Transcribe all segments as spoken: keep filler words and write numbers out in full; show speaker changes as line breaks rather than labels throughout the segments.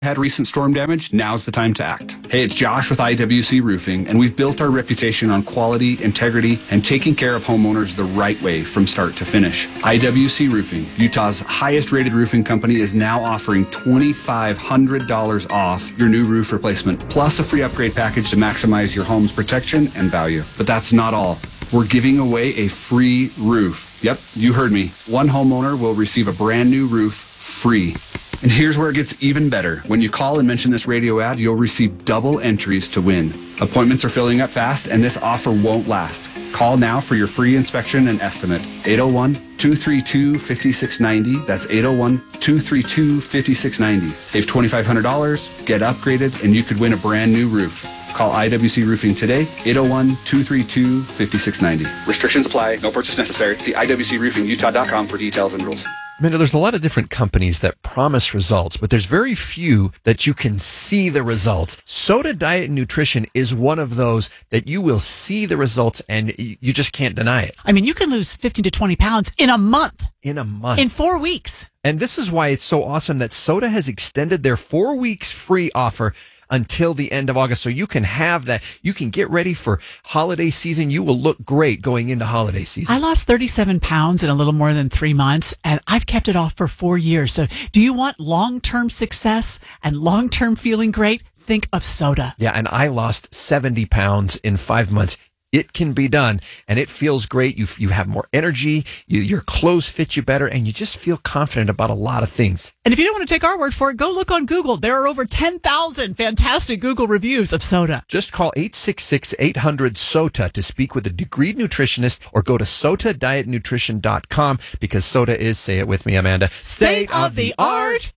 Had recent storm damage? Now's the time to act. Hey, it's Josh with I W C Roofing, and we've built our reputation on quality, integrity, and taking care of homeowners the right way from start to finish. I W C Roofing, Utah's highest rated roofing company, is now offering two thousand five hundred dollars off your new roof replacement, plus a free upgrade package to maximize your home's protection and value. But that's not all. We're giving away a free roof. Yep, you heard me. One homeowner will receive a brand new roof free. And here's where it gets even better. When you call and mention this radio ad, you'll receive double entries to win. Appointments are filling up fast, and this offer won't last. Call now for your free inspection and estimate. eight oh one, two three two, five six nine oh. That's eight oh one, two three two, five six nine oh. Save two thousand five hundred dollars, get upgraded, and you could win a brand new roof. Call I W C Roofing today, eight oh one, two three two, five six nine oh. Restrictions apply. No purchase necessary. See I W C roofing utah dot com for details and rules.
Amanda, there's a lot of different companies that promise results, but there's very few that you can see the results. Soda Diet and Nutrition is one of those that you will see the results and you just can't deny it.
I mean, you can lose fifteen to twenty pounds in a month.
In a month.
In four weeks.
And this is why it's so awesome that Soda has extended their four weeks free offer until the end of August. So you can have that. You can get ready for holiday season. You will look great going into holiday season.
I lost thirty-seven pounds in a little more than three months, and I've kept it off for four years. So do you want long-term success and long-term feeling great? Think of Soda.
Yeah, and I lost seventy pounds in five months. It can be done, and it feels great. You you have more energy, you, your clothes fit you better, and you just feel confident about a lot of things.
And if you don't want to take our word for it, go look on Google. There are over ten thousand fantastic Google reviews of Soda.
Just call eight six six, eight hundred, S O T A to speak with a degreed nutritionist or go to sota diet nutrition dot com because Soda is, say it with me, Amanda,
state of the art.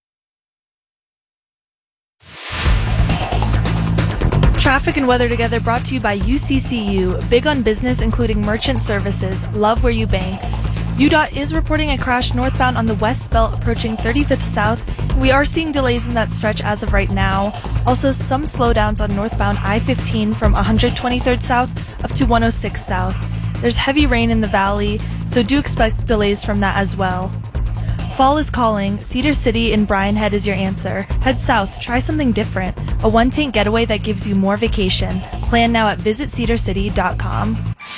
Traffic and weather together brought to you by U C C U, big on business including merchant services, love where you bank. U D O T is reporting a crash northbound on the West Belt approaching thirty-fifth South. We are seeing delays in that stretch as of right now. Also some slowdowns on northbound I fifteen from one hundred twenty-third South up to one oh six South. There's heavy rain in the valley, so do expect delays from that as well. Fall is calling. Cedar City in Bryan Head is your answer. Head south. Try something different. A one-tank getaway that gives you more vacation. Plan now at visit cedar city dot com.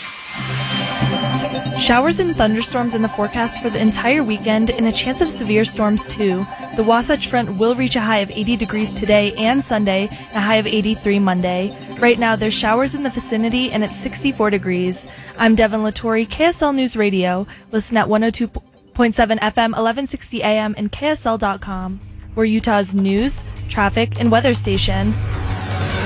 Showers and thunderstorms in the forecast for the entire weekend and a chance of severe storms too. The Wasatch Front will reach a high of eighty degrees today and Sunday, and a high of eighty-three Monday. Right now, there's showers in the vicinity and it's sixty-four degrees. I'm Devin Latore, K S L News Radio. Listen at one oh two point seven F M, eleven sixty A M, and K S L dot com. We're Utah's news, traffic, and weather station.